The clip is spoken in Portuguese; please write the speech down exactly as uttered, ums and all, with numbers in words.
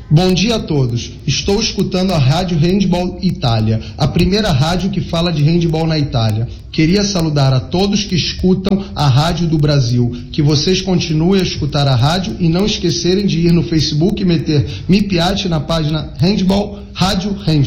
Bom dia a todos. Estou escutando a Rádio Handball Itália, a primeira rádio que fala de handball na Itália. Queria saludar a todos que escutam a Rádio do Brasil, que vocês continuem a escutar a rádio e não esquecerem de ir no Facebook e meter Mi Piace na página Handball Rádio Handball.